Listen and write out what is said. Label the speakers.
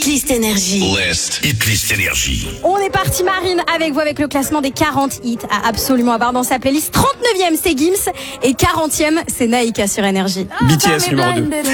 Speaker 1: Hitlist Énergie.
Speaker 2: Hitlist Énergie.
Speaker 3: On est parti Marine avec vous avec le classement des 40 hits à absolument avoir dans sa playlist. 39e c'est Gims et 40e c'est Naïka sur Énergie.
Speaker 4: BTS numéro 2.